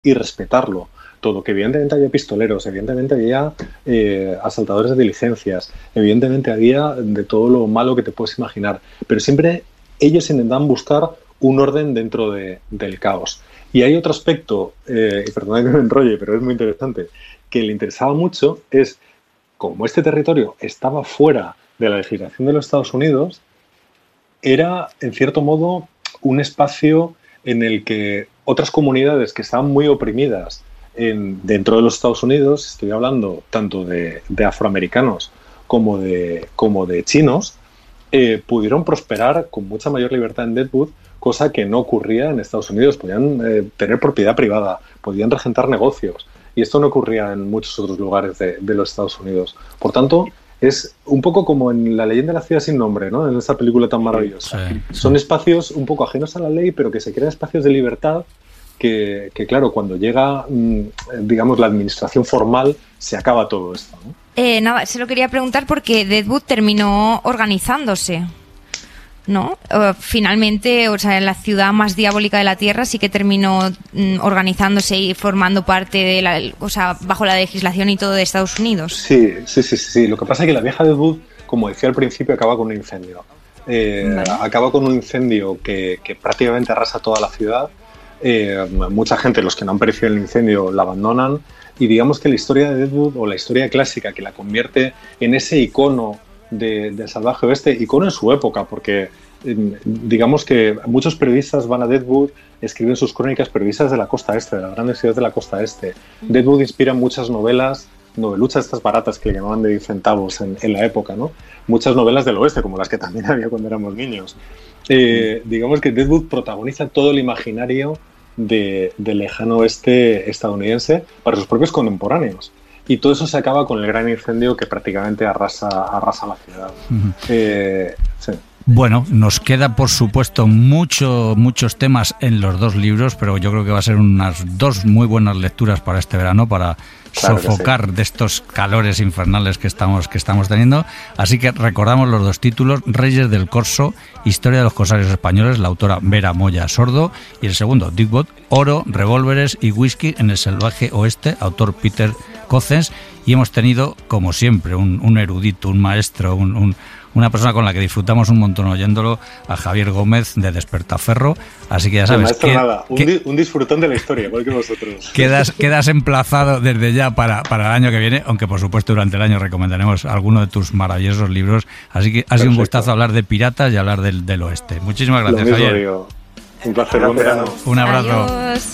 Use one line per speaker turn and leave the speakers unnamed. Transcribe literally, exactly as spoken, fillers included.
y respetarlo todo, que evidentemente había pistoleros, evidentemente había eh, asaltadores de diligencias, evidentemente había de todo lo malo que te puedes imaginar, pero siempre ellos intentan buscar un orden dentro de, del caos. Y hay otro aspecto, eh, y perdona que me enrolle, pero es muy interesante, que le interesaba mucho, es como este territorio estaba fuera de la legislación de los Estados Unidos, era, en cierto modo, un espacio en el que otras comunidades que estaban muy oprimidas en, dentro de los Estados Unidos, estoy hablando tanto de, de afroamericanos como de, como de chinos, eh, pudieron prosperar con mucha mayor libertad en Deadwood, cosa que no ocurría en Estados Unidos. Podían eh, tener propiedad privada, podían regentar negocios, y esto no ocurría en muchos otros lugares de, de los Estados Unidos. Por tanto, es un poco como en La leyenda de la ciudad sin nombre, ¿no? En esta película tan maravillosa. Sí, sí. Son espacios un poco ajenos a la ley, pero que se crean espacios de libertad que, que claro, cuando llega, digamos, la administración formal, se acaba todo esto, ¿no?
Eh, nada, se lo quería preguntar porque Deadwood terminó organizándose, ¿no? Uh, finalmente, o sea, la ciudad más diabólica de la Tierra sí que terminó mm, organizándose y formando parte de la, o sea, bajo la legislación y todo de Estados Unidos.
Sí, sí, sí, sí. Lo que pasa es que la vieja Deadwood, como decía al principio, acaba con un incendio. Eh, vale. Acaba con un incendio que, que prácticamente arrasa toda la ciudad. Eh, mucha gente, los que no han perecido el incendio, la abandonan. Y digamos que la historia de Deadwood, o la historia clásica, que la convierte en ese icono de, del salvaje oeste, icono en su época, porque eh, digamos que muchos periodistas van a Deadwood, escriben sus crónicas, periodistas de la costa este, de las grandes ciudades de la costa este. Deadwood inspira muchas novelas, noveluchas estas baratas que le llamaban de diez centavos en, en la época, ¿no? Muchas novelas del oeste, como las que también había cuando éramos niños. Eh, digamos que Deadwood protagoniza todo el imaginario de, del lejano oeste estadounidense para sus propios contemporáneos. Y todo eso se acaba con el gran incendio que prácticamente arrasa, arrasa la ciudad. Uh-huh. Eh, sí.
Bueno, nos queda por supuesto mucho, muchos temas en los dos libros, pero yo creo que va a ser unas dos muy buenas lecturas para este verano, para claro sofocar sí. de estos calores infernales que estamos, que estamos teniendo. Así que recordamos los dos títulos: Reyes del Corso, Historia de los corsarios españoles, la autora Vera Moya Sordo, y el segundo, Deadwood, Oro, revólveres y whisky en el salvaje oeste, autor Peter Cozzens. Y hemos tenido, como siempre, un, un erudito, un maestro, un, un una persona con la que disfrutamos un montón oyéndolo, a Javier Gómez de Despertaferro. Así que ya sabes,
maestro, que, nada, un, que, di, un disfrutón de la historia, igual que vosotros.
Quedas, quedas emplazado desde ya para, para el año que viene, aunque por supuesto durante el año recomendaremos alguno de tus maravillosos libros. Así que ha sido un gustazo hablar de piratas y hablar del, del oeste. Muchísimas gracias,
Lo mismo
Javier.
Digo. Un placer, buen verano.
Un abrazo.
Adiós.